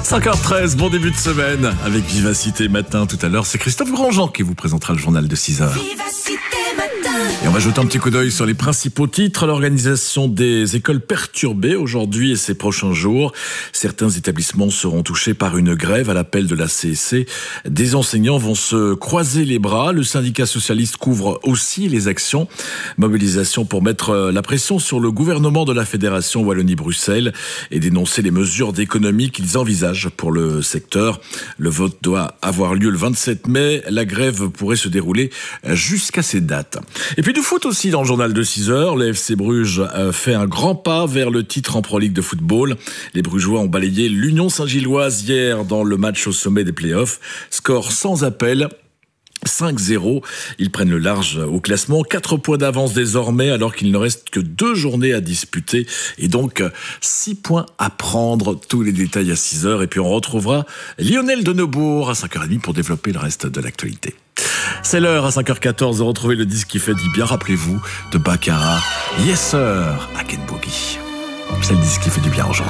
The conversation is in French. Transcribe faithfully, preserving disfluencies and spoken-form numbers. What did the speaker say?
cinq heures treize, bon début de semaine avec Vivacité Matin. Tout à l'heure, c'est Christophe Grandjean qui vous présentera le journal de six heures. Vivacité Matin. Et on va jeter un petit coup d'œil sur les principaux titres. L'organisation des écoles perturbée aujourd'hui et ces prochains jours. Certains établissements seront touchés par une grève à l'appel de la C S C. Des enseignants vont se croiser les bras. Le syndicat socialiste couvre aussi les actions. Mobilisation pour mettre la pression sur le gouvernement de la Fédération Wallonie-Bruxelles et dénoncer les mesures d'économie qu'ils envisagent pour le secteur. Le vote doit avoir lieu le vingt-sept mai. La grève pourrait se dérouler jusqu'à ces dates. Et puis du foot aussi dans le journal de six heures. Le F C Bruges fait un grand pas vers le titre en Pro League de football. Les Brugeois ont balayé l'Union Saint-Gilloise hier dans le match au sommet des playoffs. Score sans appel. cinq zéro, ils prennent le large au classement, quatre points d'avance désormais alors qu'il ne reste que deux journées à disputer et donc six points à prendre. Tous les détails à six heures et puis on retrouvera Lionel de Neubourg à cinq heures trente pour développer le reste de l'actualité. C'est l'heure à cinq heures quatorze de retrouver le disque qui fait du bien, rappelez-vous, de Baccarat, Yes Sir, I Can Boogie. C'est le disque qui fait du bien aujourd'hui.